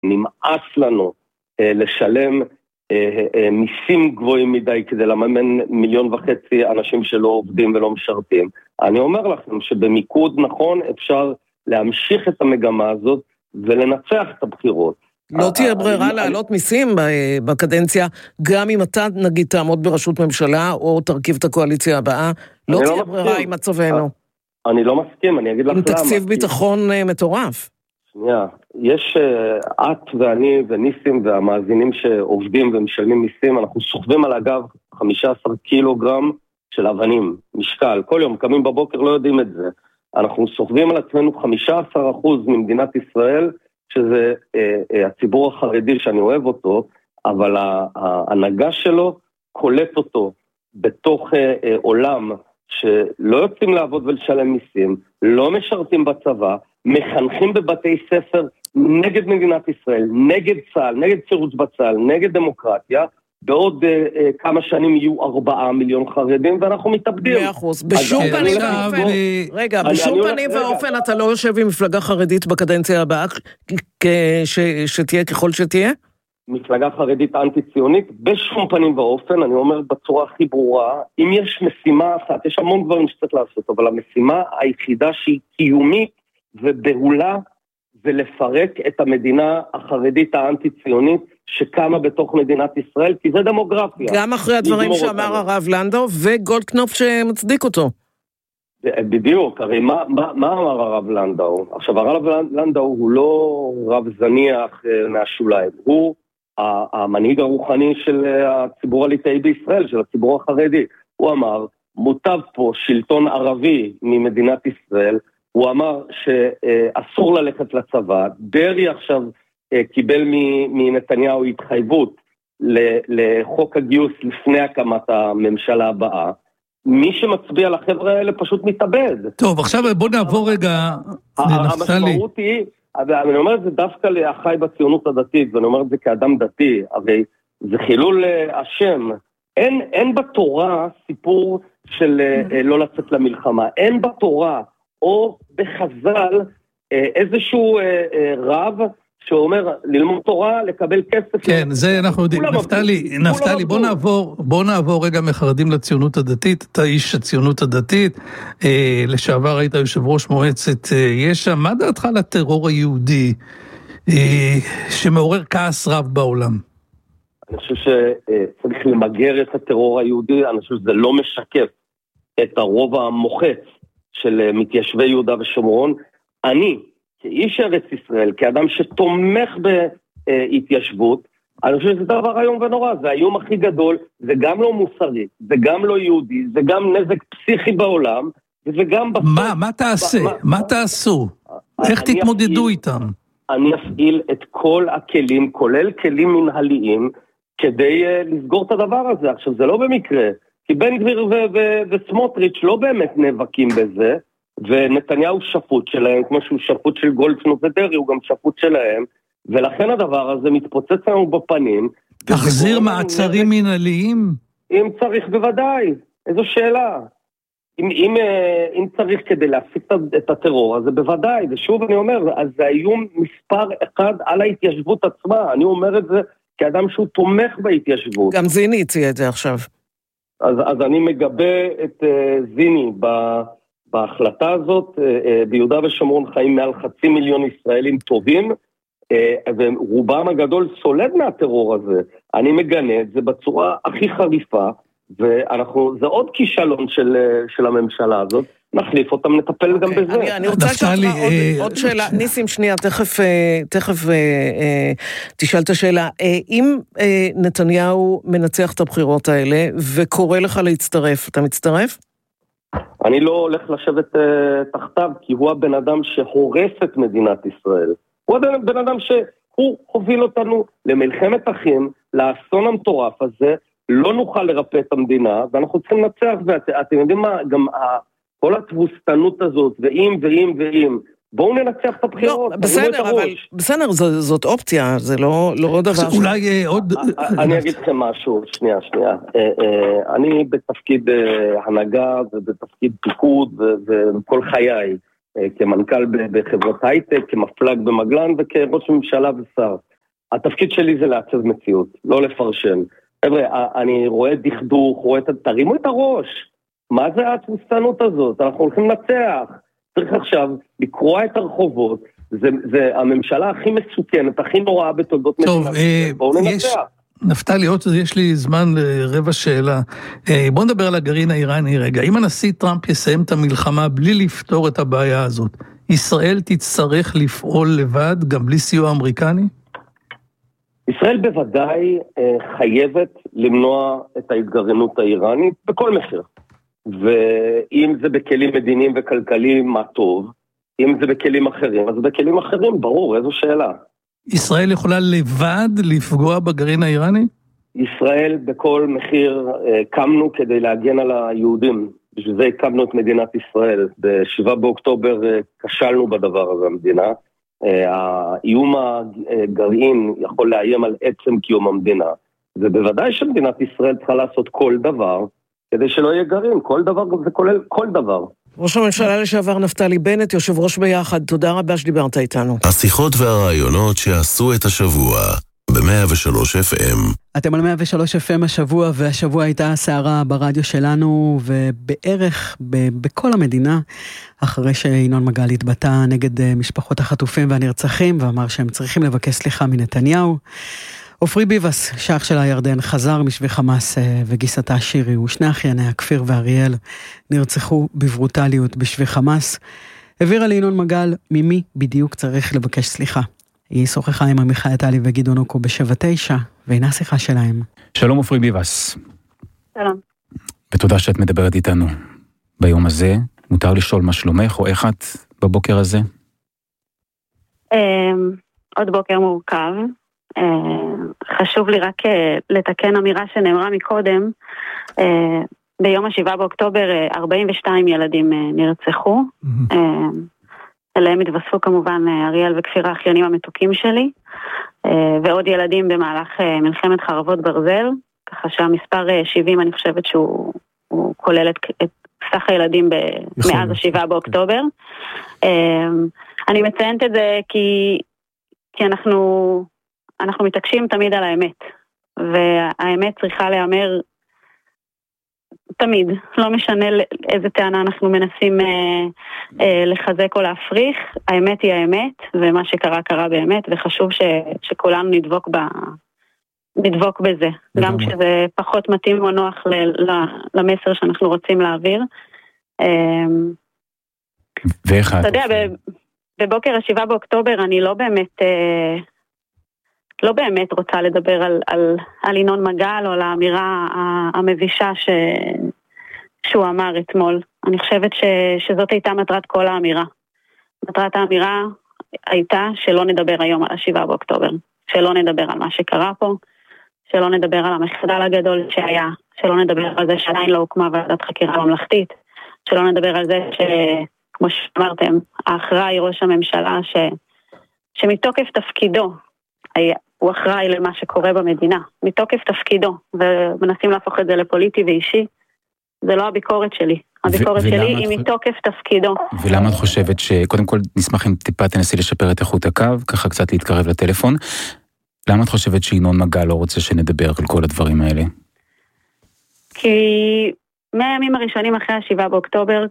נמאס לנו לשלם מיסים גבוהים מדי כדי לממן 1.5 מיליון אנשים שלא עובדים ולא משרתים. אני אומר לכם שבמיקוד נכון אפשר להמשיך את המגמה הזאת ולנצח את הבחירות. לא תהיה ברירה להעלות מיסים בקדנציה, גם אם אתה נגיד תעמוד בראשות ממשלה או תרכיב את הקואליציה הבאה, לא תהיה ברירה עם מצבנו. אני לא מסכים, אני אגיד לך למה. עם תקציב ביטחון מטורף. שנייה, יש את ואני וניסים והמאזינים שעובדים ומשלמים מיסים, אנחנו סוחבים על הגב 15 קילוגרם של אבנים, משקל, כל יום קמים בבוקר לא יודעים את זה. אנחנו סוחבים על עצמנו 15% ממדינת ישראל, שזה הציבור החרדי שאני אוהב אותו, אבל ההנהגה שלו קולט אותו בתוך עולם שלא יוצאים לעבוד ולשלם מיסים, לא משרתים בצבא, מחנכים בבתי ספר נגד מדינת ישראל, נגד צה"ל, נגד צירות בצה"ל, נגד דמוקרטיה, בעוד כמה שנים יהיו 4 מיליון חרדים, ואנחנו מתאבדים. 100%. בשום פנים ואופן, רגע, בשום פנים ואופן אתה לא יושב עם מפלגה חרדית בקדנציה הבאה, שתהיה ככל שתהיה? מפלגה חרדית אנטי-ציונית, בשום פנים ואופן, אני אומר בצורה הכי ברורה, אם יש משימה אחת, יש המון דברים שצריך לעשות, אבל המשימה היחידה שהיא קיומית ובהולה, זה לפרק את המדינה החרדית האנטי-ציונית, שקמה בתוך מדינת ישראל, כי זה דמוגרפיה. גם אחרי הדברים שאמר הרב לנדאו, וגולדקנופ שמצדיק אותו. בדיוק, הרי מה אמר הרב לנדאו? עכשיו, הרב לנדאו הוא לא רב זניח מהשוליים, הוא המנהיג הרוחני של הציבור הליטאי בישראל, של הציבור החרדי. הוא אמר, מוטב פה שלטון ערבי ממדינת ישראל, הוא אמר שאסור ללכת לצבא, דרעי עכשיו קיבל מנתניהו התחייבות לחוק הגיוס לפני הקמת הממשלה הבאה, מי שמצביע לחבר'ה האלה פשוט מתאבד. טוב, עכשיו בוא נעבור רגע לנפתלי. המשמעות היא, אני אומר את זה דווקא לאחי בציונות הדתית, ואני אומר את זה כאדם דתי, הרי זה חילול השם. אין בתורה סיפור של לא לצאת למלחמה, אין בתורה או בחז"ל איזשהו רב שאומר ללמוד תורה, לקבל כסף. כן, זה אנחנו יודעים. נפתלי, בוא נעבור רגע מחרדים לציונות הדתית, אתה איש הציונות הדתית, לשעבר היית יושב ראש מועצת יש"ע, מה דעתך לטרור היהודי שמעורר כעס רב בעולם? אני חושב שצריך למגר את הטרור היהודי, אני חושב שזה לא משקף את הרוב המוחץ של מתיישבי יהודה ושומרון. אני, כאיש ארץ ישראל, כאדם שתומך בהתיישבות, אני חושב שזה דבר היום ונורא, זה האיום הכי גדול, זה גם לא מוסרי, זה גם לא יהודי, זה גם נזק פסיכי בעולם, וזה גם... מה תעשה? מה תעשו? איך תתמודדו איתם? אני אפעיל את כל הכלים, כולל כלים מנהליים, כדי לסגור את הדבר הזה. עכשיו, זה לא במקרה, כי בן גביר וסמוטריץ' לא באמת נאבקים בזה, ונתניהו שפוט שלהם, כמו שהוא שפוט של גולדקנופ ודרעי, הוא גם שפוט שלהם, ולכן הדבר הזה מתפוצץ לנו בפנים. תחזיר מעצרים מנהליים? אם צריך, בוודאי. איזו שאלה. אם צריך כדי להפסיק את הטרור, אז זה בוודאי. ושוב אני אומר, אז זה איום מספר אחד על ההתיישבות עצמה. אני אומר את זה כאדם שהוא תומך בהתיישבות. גם זיני הציע את זה עכשיו. אז אני מגבה את זיני בהחלטה הזאת. ביהודה ושומרון חיים מעל 500,000 ישראלים טובים, ורובם הגדול סולד מהטרור הזה. אני מגנה את זה בצורה הכי חריפה, זה עוד כישלון של הממשלה הזאת. נחליף אותם, נטפל גם בזה. אני רוצה לשאול עוד שאלה, ניסים שנייה, תכף תשאל את השאלה. אם נתניהו מנצח את הבחירות האלה, וקורא לך להצטרף, אתה מצטרף? אני לא הולך לשבת תחתיו, כי הוא הבן אדם שהורס את מדינת ישראל. הוא הבן אדם שהוא הוביל אותנו למלחמת אחים, לאסון המטורף הזה, לא נוכל לרפא את המדינה, ואנחנו צריכים לנצח, ואתם יודעים מה, גם כל התבוסתנות הזאת, ואם, בואו ננצח את הבחירות. בסדר, זאת אופציה, זה לא דבר... אולי עוד... אני אגיד לכם משהו, שנייה. אני בתפקיד הנהגה, ובתפקיד פיקוד, וכל חיי, כמנכ"ל בחברות הייטק, כמפלג במגלן, וכראש ממשלה ושר. התפקיד שלי זה לעצב מציאות, לא לפרשן. חבר'ה, אני רואה דכדוך, תרימו את הראש. מה זה התבוסתנות הזאת? אנחנו הולכים לנצח. צריך עכשיו לקרוע את הרחובות. זה הממשלה הכי מסוכנת, הכי נוראה בתולדות מדינת ישראל. בואו ננצח. נפתלי, יש לי זמן לרבע שאלה. בואו נדבר על הגרעין האיראני רגע. אם הנשיא טראמפ יסיים את המלחמה בלי לפתור את הבעיה הזאת, ישראל תצטרך לפעול לבד, גם בלי סיוע אמריקני? ישראל בוודאי חייבת למנוע את ההתגרענות האיראנית בכל מחיר. ואם זה בכלים מדיניים וכלכליים, מה טוב. אם זה בכלים אחרים, אז בכלים אחרים, ברור, איזו שאלה. ישראל יכולה לבד לפגוע בגרעין האיראני? ישראל בכל מחיר קמנו כדי להגן על היהודים. בשביל זה הקמנו את מדינת ישראל. ב7 באוקטובר כשלנו בדבר הזה המדינה. האיום הגרעין יכול לאיים על עצם קיום המדינה. ובוודאי שמדינת ישראל צריכה לעשות כל דבר כדי שלא יהיה גרעין. כל דבר זה כולל כל דבר. ראש הממשלה לשעבר נפתלי בנט, יושב ראש ביחד, תודה רבה שדיברת איתנו. השיחות והרעיונות שעשו את השבוע ב-103 FM. אתם על 103 FM השבוע, והשבוע הייתה סערה ברדיו שלנו, ובערך בכל המדינה, אחרי שינון מגל התבטא נגד משפחות החטופים והנרצחים, ואמר שהם צריכים לבקש סליחה מנתניהו. עופרי ביבס, שאח שלה ירדן, חזר משבי חמאס וגיסתה שירי, ושני אחייניה, כפיר ואריאל, נרצחו בברוטליות בשבי חמאס. העבירה לינון מגל ממי בדיוק צריך לבקש סליחה. היא שוחחה עם עמיחי טלי וגדעון אוקו ב-7-9, והנה שיחה שלהם. שלום עופרי ביבס. שלום. ותודה שאת מדברת איתנו ביום הזה. מותר לשאול מה שלומך או איך את בבוקר הזה? עוד בוקר מורכב. חשוב לי רק לתקן אמירה שנאמרה מקודם. ביום ה7 באוקטובר 42 ילדים נרצחו. אליהם התווספו כמובן אריאל וכפיר האחיינים המתוקים שלי, ועוד ילדים במהלך מלחמת חרבות ברזל, ככה שהמספר 70 אני חושבת שהוא כולל את סך הילדים מאז ה7 באוקטובר. אני מציינת את זה כי אנחנו מתעקשים תמיד על האמת, והאמת צריכה להיאמר תמיד, לא משנה איזה טענה אנחנו מנסים לחזק או להפריך, האמת היא האמת, ומה שקרה קרה באמת, וחשוב שכולנו נדבוק בזה, גם כשזה פחות מתאים או נוח למסר שאנחנו רוצים להעביר. ואיך את? אתה יודע, בבוקר ה7 באוקטובר אני לא באמת רוצה לדבר על ינון מגל או על האמירה המבישה שהוא אמר אתמול. אני חושבת שזאת הייתה מטרת כל האמירה. מטרת האמירה הייתה שלא נדבר היום על ה7 באוקטובר, שלא נדבר על מה שקרה פה, שלא נדבר על המחדל הגדול שהיה, שלא נדבר על זה שעדיין לא הוקמה ועדת חקירה ממלכתית, שלא נדבר על זה שכמו שאמרתם, האחראי ראש הממשלה שמתוקף תפקידו, הוא אחראי למה שקורה במדינה, מתוקף תפקידו, ומנסים להפוך את זה לפוליטי ואישי, זה לא הביקורת שלי. הביקורת שלי היא מתוקף תפקידו. ולמה את חושבת שקודם כל נשמח אם טיפה תנסי לשפר את איכות הקו, ככה קצת להתקרב לטלפון, למה את חושבת שינון מגל לא רוצה שנדבר על כל הדברים האלה? כי מהימים הראשונים אחרי ה7 באוקטובר,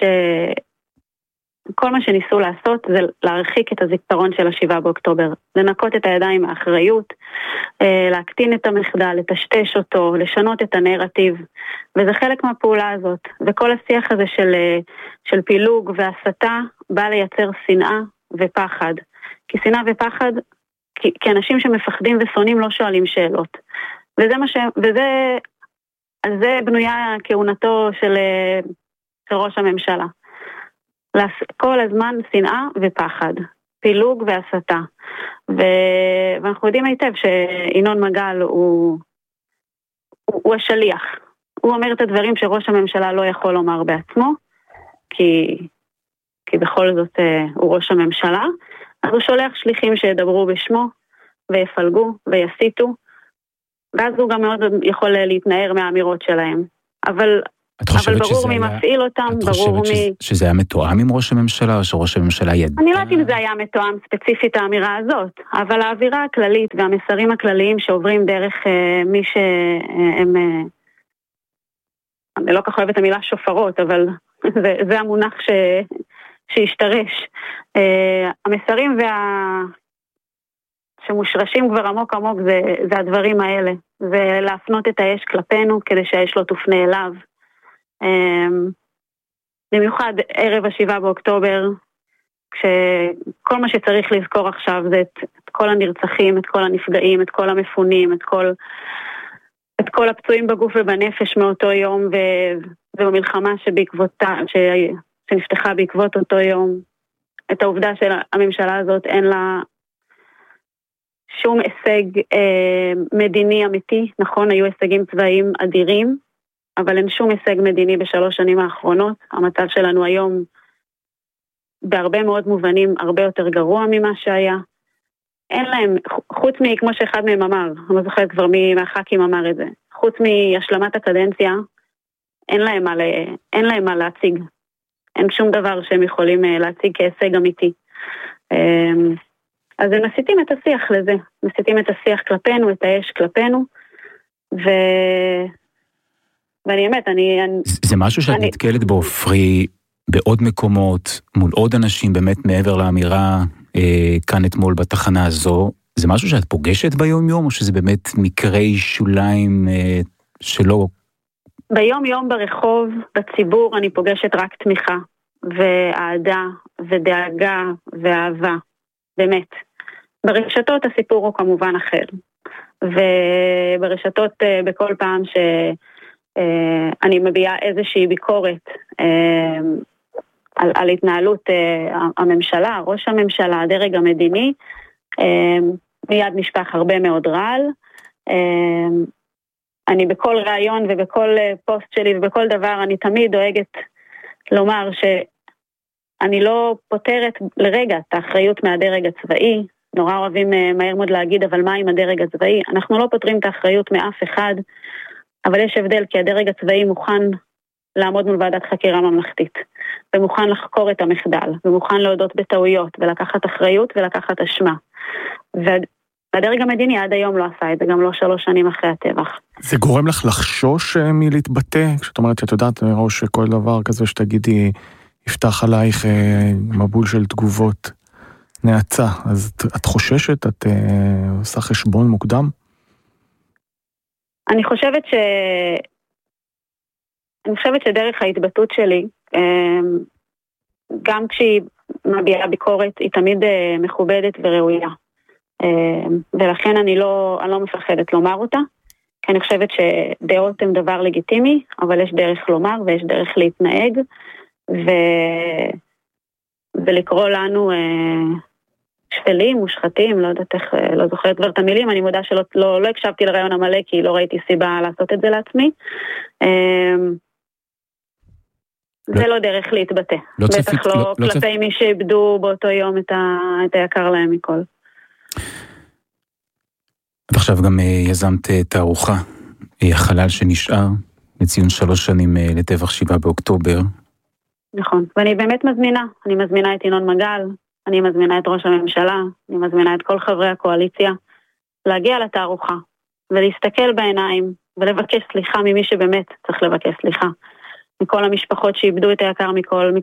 כל מה שניסו לעשות זה להרחיק את הזיכרון של ה7 באוקטובר, לנקות את הידיים מהאחריות, להקטין את המחדל, לטשטש אותו, לשנות את הנרטיב, וזה חלק מהפעולה הזאת. וכל השיח הזה של פילוג והסתה בא לייצר שנאה ופחד. כי שנאה ופחד, כי אנשים שמפחדים ושונאים לא שואלים שאלות. על זה בנויה כהונתו של ראש הממשלה. כל הזמן שנאה ופחד, פילוג והסתה. ואנחנו יודעים היטב שינון מגל הוא השליח. הוא אומר את הדברים שראש הממשלה לא יכול לומר בעצמו, כי בכל זאת הוא ראש הממשלה. אז הוא שולח שליחים שידברו בשמו, ויפלגו ויסיתו, ואז הוא גם מאוד יכול להתנער מהאמירות שלהם. אבל אבל ברור מי מפעיל אותם, ברור מי... את חושבת שזה היה מתואם עם ראש הממשלה, או שראש הממשלה ידע? אני לא יודעת אם זה היה מתואם ספציפית האמירה הזאת, אבל האווירה הכללית והמסרים הכלליים שעוברים דרך מי שהם... אני לא כך אוהבת המילה שופרות, אבל זה המונח שהשתרש. המסרים שמושרשים כבר עמוק עמוק זה הדברים האלה. זה להפנות את האש כלפינו כדי שהאש לא תופנה אליו. במיוחד ערב ה7 באוקטובר, כשכל מה שצריך לזכור עכשיו זה את כל הנרצחים, את כל הנפגעים, את כל המפונים, את כל הפצועים בגוף ובנפש מאותו יום, ובמלחמה שנפתחה בעקבות אותו יום. את העובדה של הממשלה הזאת אין לה שום הישג מדיני אמיתי, נכון, היו הישגים צבאיים אדירים, אבל אין שום הישג מדיני ב3 שנים האחרונות. המצב שלנו היום בהרבה מאוד מובנים הרבה יותר גרוע ממה שהיה. אין להם, חוץ כמו שאחד מהם אמר, אני לא זוכרת כבר מי מהח"כים אמר את זה, חוץ מהשלמת הקדנציה, אין להם מה להציג. אין שום דבר שהם יכולים להציג כהישג אמיתי. אז הם מסיתים את השיח לזה, מסיתים את השיח כלפינו, את האש כלפינו, ואני אמת, זה משהו שאת נתקלת בו, פרי, בעוד מקומות, מול עוד אנשים, באמת מעבר לאמירה כאן אתמול בתחנה הזו, זה משהו שאת פוגשת ביום יום, או שזה באמת מקרי שוליים שלא... ביום יום ברחוב, בציבור, אני פוגשת רק תמיכה, ואהדה, ודאגה, ואהבה, באמת. ברשתות הסיפור הוא כמובן אחר, וברשתות בכל פעם שאני מביעה איזושהי ביקורת על התנהלות הממשלה, ראש הממשלה, הדרג המדיני, מיד נשפך הרבה מאוד רעל. אני בכל רעיון ובכל פוסט שלי ובכל דבר אני תמיד דואגת לומר שאני לא פותרת לרגע את האחריות מהדרג הצבאי. נורא אוהבים מהר מאוד להגיד, אבל מה עם הדרג הצבאי? אנחנו לא פותרים את האחריות מאף אחד, אבל יש הבדל, כי הדרג הצבאי מוכן לעמוד מול ועדת חקירה ממלכתית, ומוכן לחקור את המחדל, ומוכן להודות בטעויות, ולקחת אחריות ולקחת אשמה. והדרג המדיני עד היום לא עשה את זה, גם לא 3 שנים אחרי הטבח. זה גורם לך לחשוש מלהתבטא? כשאת אומרת שאת יודעת מראש שכל דבר כזה שתגידי יפתח עלייך מבול של תגובות נאצה, אז את חוששת? את עושה חשבון מוקדם? אני חושבת שדרך ההתבטאות שלי, גם כשהיא מביעה ביקורת, היא תמיד מכובדת וראויה. ולכן אני לא מפחדת לומר אותה, כי אני חושבת שדעות הן דבר לגיטימי, אבל יש דרך לומר ויש דרך להתנהג, ולקרוא לנו שפלים, מושחתים, לא יודעת איך, לא זוכרת כבר את המילים, אני מודה שלא הקשבתי לרעיון המלא, כי לא ראיתי סיבה לעשות את זה לעצמי. זה לא דרך להתבטא. בטח לא כלפי מי שאיבדו באותו יום את היקר להם מכל. את עכשיו גם יזמת תערוכה, החלל שנשאר, לציון 3 שנים לטבח 7 באוקטובר. נכון, ואני באמת מזמינה את ינון מגל, אני מזמינה את ראש הממשלה, אני מזמינה את כל חברי הקואליציה, להגיע לתערוכה, ולהסתכל בעיניים, ולבקש סליחה ממי שבאמת צריך לבקש סליחה. מכל המשפחות שאיבדו את היקר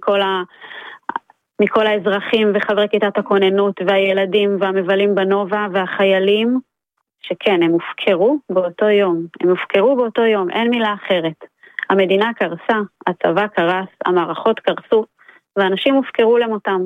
מכל האזרחים וחברי כיתת הכוננות, והילדים והמבלים בנובה, והחיילים, שכן, הם הופקרו באותו יום, אין מילה אחרת. המדינה קרסה, הצבא קרס, המערכות קרסו, ואנשים הופקרו למותם.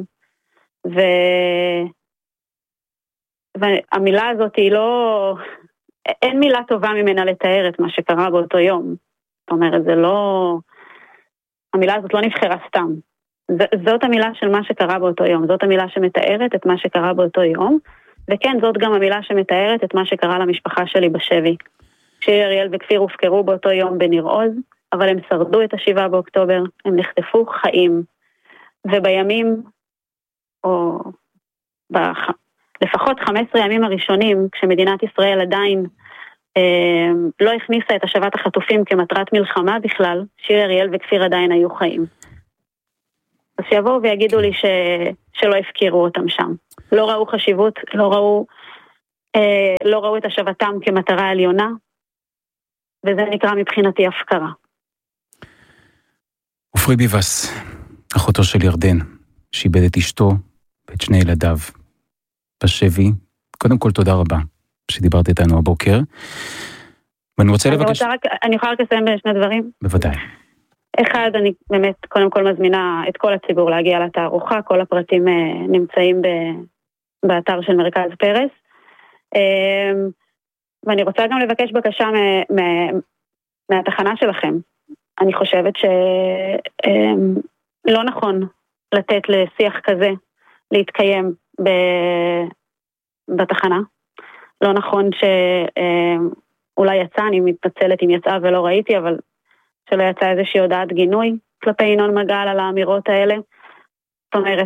והמילה הזאת היא לא... אין מילה טובה ממנה לתאר את מה שקרה באותו יום. זאת אומרת, זה לא... המילה הזאת לא נבחרה סתם. זאת המילה של מה שקרה באותו יום. זאת המילה שמתארת את מה שקרה באותו יום. וכן, זאת גם המילה שמתארת את מה שקרה למשפחה שלי בשבי. שיר אריאל וכפיר הופקרו באותו יום בניר עוז, אבל הם שרדו את 7 באוקטובר, הם נחטפו חיים. ובימים, או לפחות 15 ימים הראשונים, כשמדינת ישראל עדיין לא הכניסה את השבת החטופים כמטרת מלחמה בכלל, שיר אריאל וכפיר עדיין היו חיים. אז שיבואו ויגידו לי שלא הפקירו אותם שם. לא ראו חשיבות, לא ראו את השבתם כמטרה עליונה, וזה נקרא מבחינתי הפקרה. עופרי ביבס, אחותו של ירדן, שאיבד את אשתו ואת שני ילדיו בשבי. קודם כל תודה רבה שדיברת איתנו הבוקר. ואני רוצה לבקש... אני יכולה רק לסיים בין שני דברים? בוודאי. אחד, אני באמת קודם כל מזמינה את כל הציבור להגיע לתערוכה, כל הפרטים נמצאים באתר של מרכז פרס. ואני רוצה גם לבקש בקשה מהתחנה שלכם. אני חושבת שלא נכון לתת לשיח כזה להתקיים בתחנה. לא נכון שאולי יצא, אני מתנצלת אם יצאה ולא ראיתי, אבל שלא יצא איזושהי הודעת גינוי כלפי ינון מגל על האמירות האלה. זאת אומרת,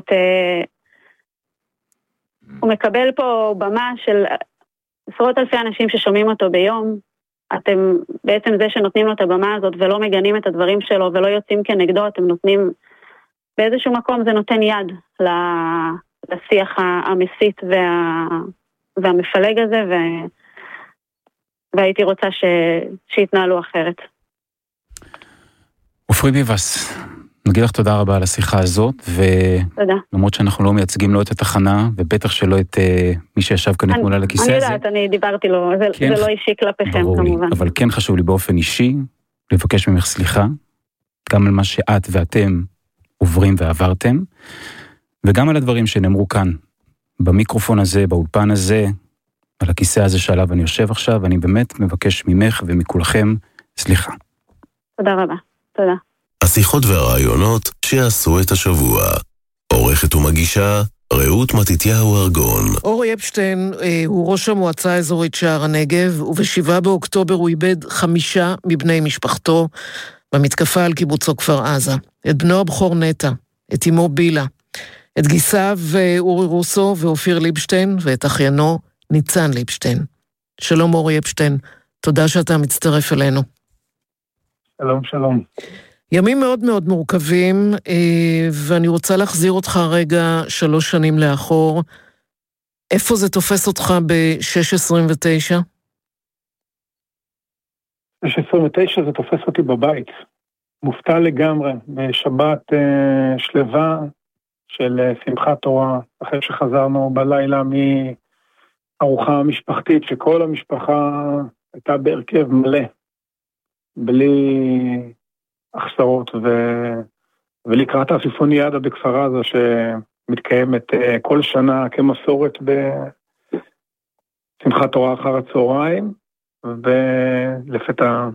הוא מקבל פה במה של עשרות אלפי אנשים ששומעים אותו ביום. אתם בעצם זה שנותנים לו את הבמה הזאת ולא מגנים את הדברים שלו ולא יוצאים כנגדו, אתם נותנים באיזשהו מקום, זה נותן יד לשיח המסית והמפלג הזה, והייתי רוצה שיתנהלו אחרת. עופרי ביבס, נגיד לך תודה רבה על השיחה הזאת, ולמרות שאנחנו לא מייצגים לו את התחנה, ובטח שלא את מי שישב כאן אתמול על הכיסא הזה. אני יודעת, אני דיברתי לו, זה לא אישי כלפיכם כמובן. אבל כן חשוב לי באופן אישי, לבקש ממך סליחה, גם על מה שאת ואתם עוברים ועברתם, וגם על הדברים שנאמרו כאן, במיקרופון הזה, באולפן הזה, על הכיסא הזה שעליו אני יושב עכשיו, אני באמת מבקש ממך ומכולכם סליחה. תודה רבה, תודה. השיחות והרעיונות שעשו את השבוע. עורכת ומגישה רעות מתתיהו ארגון. אורי אפשטיין הוא ראש המועצה האזורית שער הנגב, וב7 באוקטובר הוא איבד 5 מבני משפחתו במתקפה על קיבוצו כפר עזה. את בנו הבכור נטע, את אמו בילה, את גיסיו אורי רוסו ואופיר ליבשטיין, ואת אחיינו ניצן ליבשטיין. שלום אורי אפשטיין, תודה שאתה מצטרף אלינו. שלום, שלום. ימים מאוד מאוד מורכבים, ואני רוצה להחזיר אותך רגע 3 שנים לאחור. איפה זה תופס אותך ב-6:29? 6:29 זה תופס אותי בבית. מופתע לגמרי, בשבת שלווה של שמחת תורה, אחרי שחזרנו בלילה מארוחה משפחתית, שכל המשפחה הייתה בהרכב מלא, בלי אכסרות, ולקראת האסיפוניאדה בכפר עזה, שמתקיימת כל שנה כמסורת בשמחת תורה אחר הצהריים, ולפתע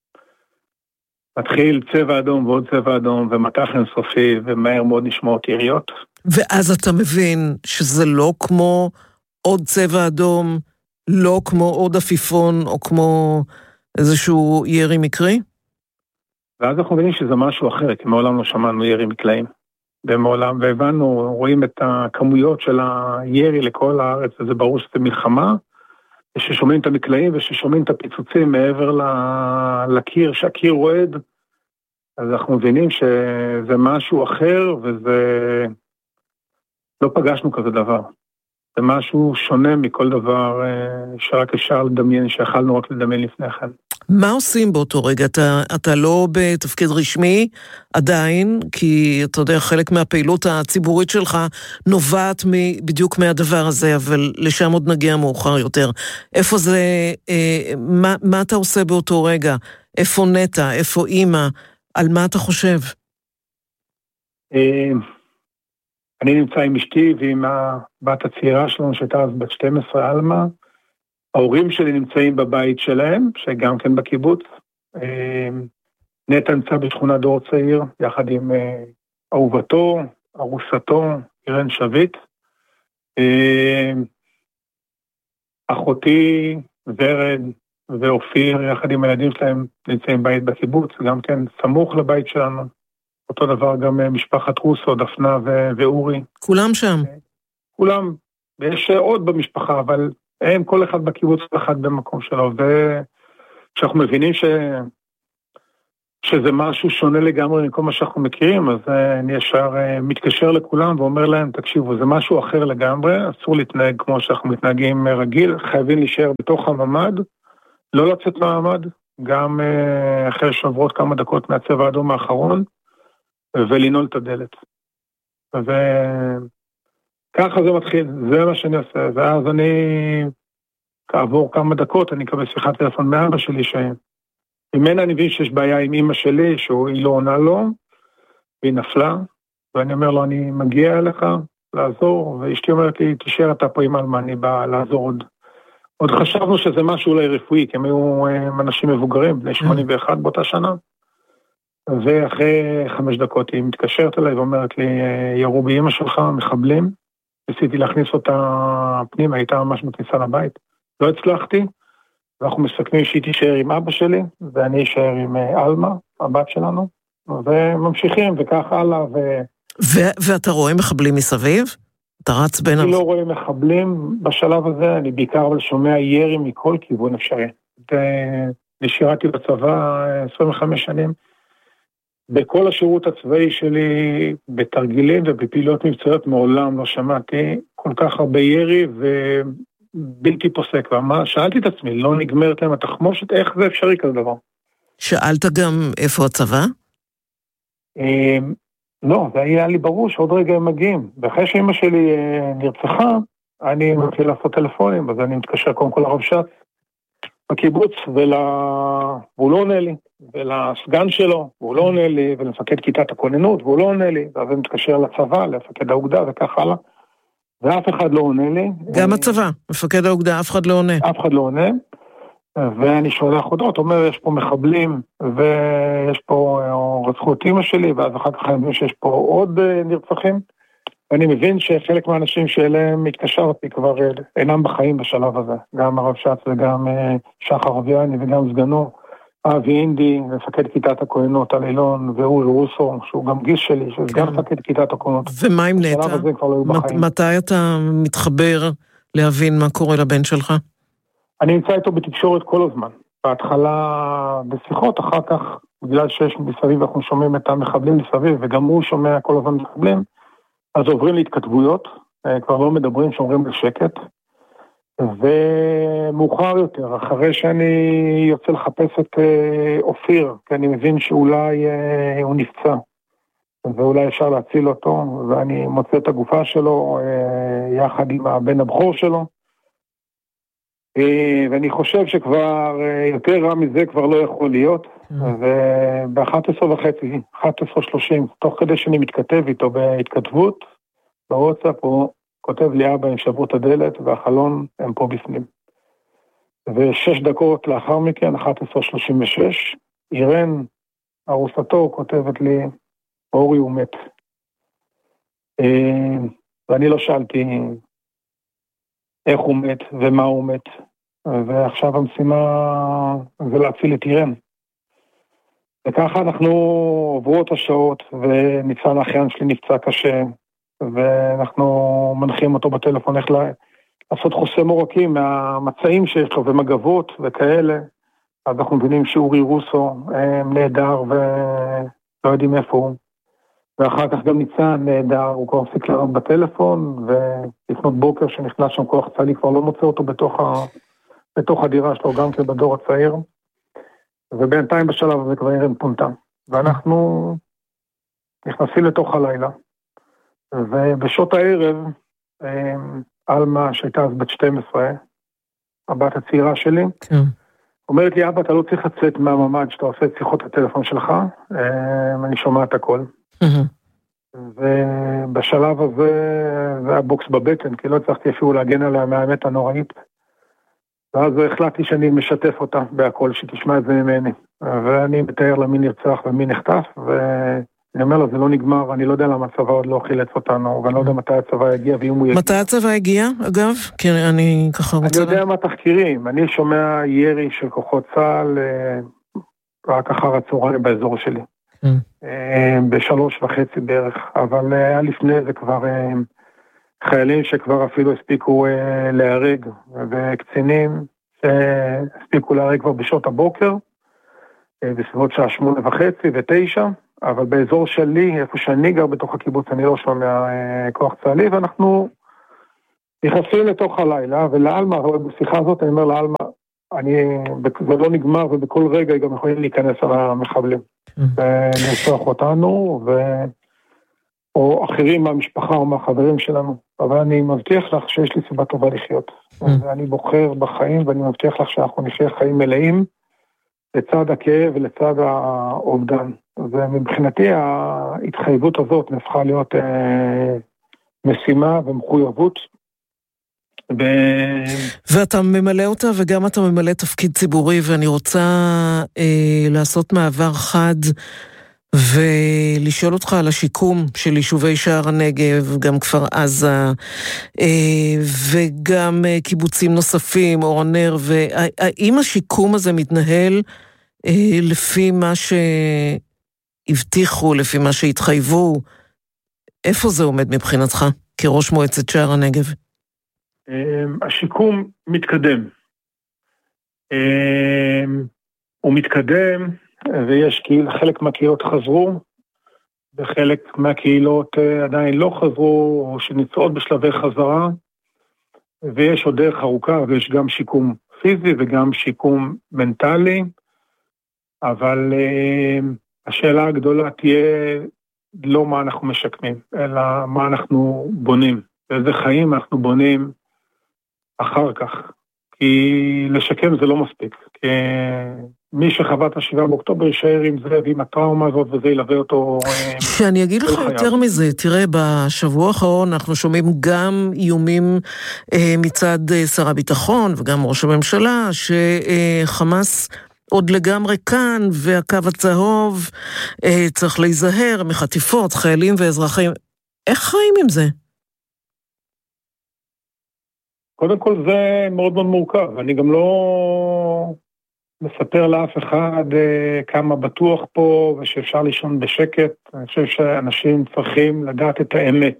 מתחיל צבע אדום ועוד צבע אדום, ומטח אינסופי, ומהר מאוד נשמעות יריות. ואז אתה מבין שזה לא כמו עוד צבע אדום, לא כמו עוד עפיפון, או כמו איזשהו ירי מקרי? ואז אנחנו מבינים שזה משהו אחר, כי מעולם לא שמענו ירי מקלעים. במעולם, והבנו, רואים את הכמויות של הירי לכל הארץ, וזה ברור שזה מלחמה, וששומעים את המקלעים וששומעים את הפיצוצים מעבר לקיר, שהקיר רועד, אז אנחנו מבינים שזה משהו אחר, וזה לא פגשנו כזה דבר. זה משהו שונה מכל דבר שרק אפשר לדמיין, שיכלנו רק לדמיין לפני כן. מה עושים באותו רגע? אתה לא בתפקיד רשמי עדיין, כי אתה יודע, חלק מהפעילות הציבורית שלך נובעת בדיוק מהדבר הזה, אבל לשם עוד נגיע מאוחר יותר. איפה זה, מה אתה עושה באותו רגע? איפה נטע? איפה אמא? על מה אתה חושב? אני נמצא עם אשתי ועם הבת הצעירה שלנו, שהייתה אז בת 12, אלמה. ההורים שלי נמצאים בבית שלהם, שגם כן בקיבוץ. נטע נמצא בשכונת דור צעיר, יחד עם אהובתו, ארוסתו, אירן שביט. אחותי, ורד ואופיר, יחד עם הילדים שלהם, נמצאים בית בקיבוץ, גם כן סמוך לבית שלנו. אותו דבר גם משפחת רוסו, דפנה ואורי. כולם שם? כולם. ויש עוד במשפחה, אבל הם כל אחד בקיבוץ, כל אחד במקום שלו, וכשאנחנו מבינים שזה משהו שונה לגמרי מכל מה שאנחנו מכירים, אז אני ישר מתקשר לכולם ואומר להם, תקשיבו, זה משהו אחר לגמרי, אסור להתנהג כמו שאנחנו מתנהגים רגיל, חייבים להישאר בתוך הממד, לא לצאת מהממד, גם אחרי שעוברות כמה דקות מהצבע האדום האחרון, ולנעול את הדלת. וככה זה מתחיל, זה מה שאני עושה, ואז אני, כעבור כמה דקות, אני אקבל שיחת טלפון מאבא שלי, ממנה אני מבין שיש בעיה עם אמא שלי, שהיא לא עונה לו, והיא נפלה, ואני אומר לו, אני מגיע אליך לעזור, ואשתי אומרת לי, תישאר אתה פה עם אלמה, אני בא לעזור עוד חשבנו שזה משהו אולי רפואי, כי הם היו אנשים מבוגרים, בני 81 באותה שנה, ואחרי 5 דקות היא מתקשרת אליי ואומרת לי, ירו באמא שלך, מחבלים, ניסיתי להכניס אותה פנימה, הייתה ממש בכניסה לבית, לא הצלחתי, ואנחנו מסכמים שהיא תישאר עם אבא שלי, ואני אשאר עם אלמה, הבת שלנו, וממשיכים, וכך הלאה, ואתה רואה מחבלים מסביב? אתה רץ בין... אני לא רואה מחבלים בשלב הזה, אני בעיקר אבל שומע ירי מכל כיוון אפשרי. ושירתי בצבא 25 שנים, בכל השירות הצבאי שלי, בתרגילים ובפעילות מבצעיות, מעולם לא שמעתי כל כך הרבה ירי ובלתי פוסק. שאלתי את עצמי, לא נגמרת להם התחמושת, איך זה אפשרי כזה דבר? שאלת גם איפה הצבא? לא, זה היה לי ברור שעוד רגע הם מגיעים. ואחרי שאמא שלי נרצחה, אני מתחיל לעשות טלפונים, אז אני מתקשר קודם כל לרב שץ בקיבוץ, והוא לא עונה לי, ולסגן שלו, והוא לא עונה לי, ולמפקד כיתת הכוננות, והוא לא עונה לי, ואז אני מתקשר לצבא, למפקד האוגדה וכך הלאה, ואף אחד לא עונה לי. גם הצבא, מפקד האוגדה, אף אחד לא עונה. אף אחד לא עונה, ואני שולח הודעות, אומר, יש פה מחבלים, ויש פה רצחו את אמא שלי, ואז אחר כך אני מבין שיש פה עוד נרצחים, ואני מבין שחלק מהאנשים שאליהם התקשרתי כבר אינם בחיים בשלב הזה, גם הרב שץ וגם שחר אביאני וגם סגנו, אבי אינדי, מפקד כיתת הכהנות על אילון, ואורי רוסו, שהוא גם גיס שלי, שגם מפקד כיתת הכהנות. ומה עם נטע? מתי אתה מתחבר להבין מה קורה לבן שלך? אני נמצא איתו בתקשורת כל הזמן. בהתחלה בשיחות, אחר כך, בגלל שיש מסביב, אנחנו שומעים את המחבלים מסביב, וגם הוא שומע כל הזמן מחבלים, אז עוברים להתכתבויות, כבר לא מדברים, שומרים בשקט, ומאוחר יותר, אחרי שאני יוצא לחפש את אופיר, כי אני מבין שאולי הוא נפצע, ואולי אפשר להציל אותו, ואני מוצא את הגופה שלו, יחד עם הבן הבכור שלו, ואני חושב שכבר יותר רע מזה כבר לא יכול להיות, וב-11:30, 11:30, תוך כדי שאני מתכתב איתו בהתכתבות, בוואטסאפ הוא כותב לי אבא, הם שברו את הדלת והחלון הם פה בפנים. ו6 דקות לאחר מכן, 11:36, אירן, ארוסתו, כותבת לי, אורי הוא מת. ואני לא שאלתי איך הוא מת ומה הוא מת, ועכשיו המשימה זה להציל את אירן. וככה אנחנו עוברות השעות, וניצן האחיין שלי נפצע קשה, ואנחנו מנחים אותו בטלפון איך לעשות חוסם עורקים מהמצעים שיש לו ומגבות וכאלה, אז אנחנו מבינים שאורי רוסו נהדר ולא יודעים איפה הוא. ואחר כך גם ניצן נהדר, הוא כבר הפסיק לענות בטלפון, ולפנות בוקר שנכנס שם כוח צה"לי, כבר לא מוצא אותו בתוך הדירה שלו, גם כבדור הצעיר, ובינתיים בשלב הזה כבר אירן פונתה. ואנחנו נכנסים לתוך הלילה, ובשעות הערב, אלמה שהייתה אז בת 12, הבת הצעירה שלי, אומרת לי, אבא, אתה לא צריך לצאת מהממד שאתה עושה את שיחות הטלפון שלך, אני שומע את הכל. ובשלב הזה זה היה בוקס בבטן, כי לא הצלחתי אפילו להגן עליה מהאמת הנוראית. ואז החלטתי שאני משתף אותה בהכל, שתשמע את זה ממני. ואני מתאר לה מי נרצח ומי נחטף, ואני אומר לו, זה לא נגמר, אני לא יודע למה הצבא עוד לא חילץ אותנו, ואני לא יודע מתי הצבא יגיע ואם הוא יגיע. מתי הצבא הגיע, אגב? כי אני ככה רוצה... אני יודע מה תחקירים, אני שומע ירי של כוחות צה"ל רק אחר הצהריים באזור שלי. 3:30 בערך, אבל היה לפני זה כבר חיילים שכבר אפילו הספיקו להרג, וקצינים שהספיקו להרג כבר בשעות הבוקר, בסביבות שעה 8:30 ו9, אבל באזור שלי, איפה שאני גר בתוך הקיבוץ, אני לא שומע כוח צה"לי, ואנחנו נכנסים לתוך הלילה, ולאלמה, בשיחה הזאת אני אומר לאלמה, זה לא נגמר, ובכל רגע גם יכולים להיכנס על המחבלים, ולרצוח אותנו, או אחרים מהמשפחה או מהחברים שלנו, אבל אני מבטיח לך שיש לי סיבה טובה לחיות, ואני בוחר בחיים, ואני מבטיח לך שאנחנו נחיה חיים מלאים, לצד הכאב ולצד האובדן. ומבחינתי ההתחייבות הזאת נפחה להיות משימה ומחויבות. ואתה ממלא אותה וגם אתה ממלא תפקיד ציבורי, ואני רוצה לעשות מעבר חד ולשאול אותך על השיקום של יישובי שער הנגב, גם כפר עזה, וגם קיבוצים נוספים, אור הנר, והאם השיקום הזה מתנהל לפי מה שהבטיחו, לפי מה שהתחייבו? איפה זה עומד מבחינתך, כראש מועצת שער הנגב? השיקום מתקדם. הוא מתקדם, ויש חלק מהקהילות חזרו, וחלק מהקהילות עדיין לא חזרו, או שנמצאות בשלבי חזרה, ויש עוד דרך ארוכה, ויש גם שיקום פיזי וגם שיקום מנטלי, אבל השאלה הגדולה תהיה לא מה אנחנו משקמים, אלא מה אנחנו בונים, ואיזה חיים אנחנו בונים אחר כך, כי לשקם זה לא מספיק, כי מי שחווה את 7 באוקטובר יישאר עם זה ועם הטראומה הזאת, וזה ילווה אותו. שאני אגיד לך יותר מזה, תראה, בשבוע האחרון אנחנו שומעים גם איומים מצד שר הביטחון וגם ראש הממשלה, שחמאס עוד לגמרי כאן, והקו הצהוב צריך להיזהר מחטיפות, חיילים ואזרחים. איך חיים עם זה? קודם כל זה מאוד מאוד מורכב, אני גם לא מספר לאף אחד כמה בטוח פה ושאפשר לישון בשקט. אני חושב שאנשים צריכים לדעת את האמת,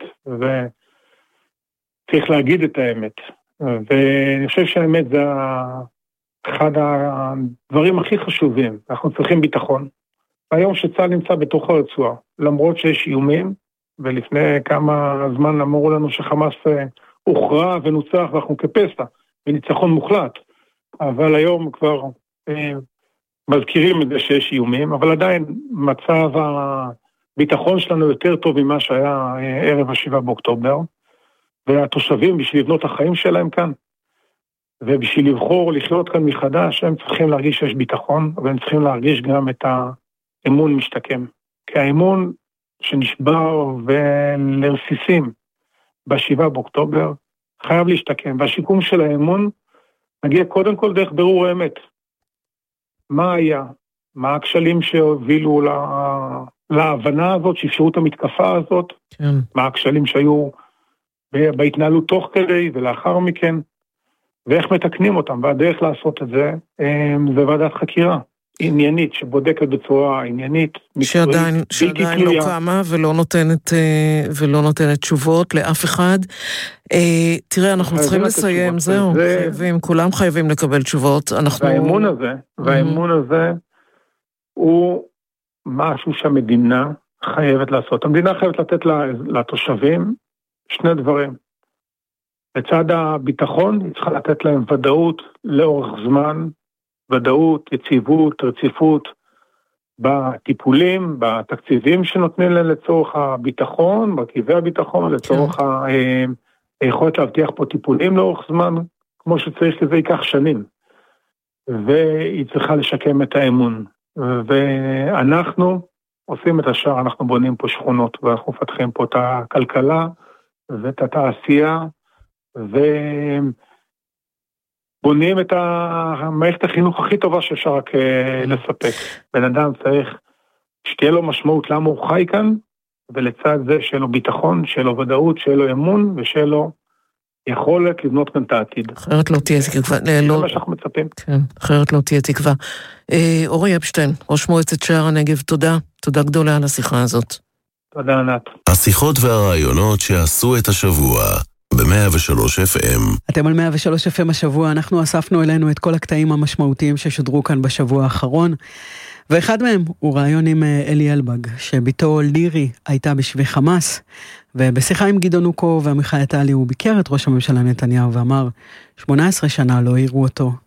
וצריך להגיד את האמת, ואני חושב שהאמת זה אחד הדברים הכי חשובים. אנחנו צריכים ביטחון. היום שצה"ל נמצא בתוך הרצועה, למרות שיש איומים, ולפני כמה זמן אמרו לנו שחמאס הוכרע ונוצח ואנחנו כפסע, וניצחון מוחלט, אבל היום כבר מזכירים את זה שיש איומים, אבל עדיין מצב הביטחון שלנו יותר טוב ממה שהיה ערב 7 באוקטובר, והתושבים בשביל לבנות את החיים שלהם כאן, ובשביל לבחור לחיות כאן מחדש, הם צריכים להרגיש שיש ביטחון, והם צריכים להרגיש גם את האמון משתקם. כי האמון שנשבר ולרסיסים ב7 באוקטובר חייב להשתקם, והשיקום של האמון מגיע קודם כל דרך ברור האמת. מה היה? מה הכשלים שהובילו להבנה הזאת, שאפשרו את המתקפה הזאת? כן. מה הכשלים שהיו בהתנהלות תוך כדי ולאחר מכן? ואיך מתקנים אותם? והדרך לעשות את זה, זה ועדת חקירה עניינית, שבודקת בצורה עניינית, שעדיין לא קמה ולא נותנת תשובות לאף אחד. תראה, אנחנו צריכים לסיים, זהו, כולם חייבים לקבל תשובות. והאמון הזה הוא משהו שהמדינה חייבת לעשות. המדינה חייבת לתת לתושבים שני דברים. לצד הביטחון, היא צריכה לתת להם ודאות לאורך זמן, ודאות, יציבות, רציפות, בטיפולים, בתקציבים שנותנים להם לצורך הביטחון, ברכיבי הביטחון, לצורך היכולת להבטיח פה טיפולים לאורך זמן, כמו שצריך, כי זה ייקח שנים. והיא צריכה לשקם את האמון. ואנחנו עושים את השאר, אנחנו בונים פה שכונות, ואנחנו מפתחים פה את הכלכלה ואת התעשייה, ובונים את מערכת החינוך הכי טובה שאפשר רק לספק. בן אדם צריך שתהיה לו משמעות למה הוא חי כאן, ולצד זה שיהיה לו ביטחון, שיהיה לו ודאות, שיהיה לו אמון, ושיהיה לו יכולת לבנות כאן את העתיד. אחרת לא תהיה תקווה. זה מה שאנחנו מצפים. כן, אחרת לא תהיה תקווה. אורי אפשטיין, ראש מועצת שער הנגב, תודה. תודה גדולה על השיחה הזאת. תודה ענת. השיחות והרעיונות שעשו את השבוע. ב-103 FM. אתם על 103 FM השבוע, אנחנו אספנו אלינו את כל הקטעים המשמעותיים ששודרו כאן בשבוע האחרון, ואחד מהם הוא רעיון עם אלי אלבג, שביתו לירי הייתה בשבי חמאס, ובשיחה עם גדעון אוקו ועמיחי עטלי הוא ביקר את ראש הממשלה נתניהו ואמר, 18 שנה לא העירו אותו,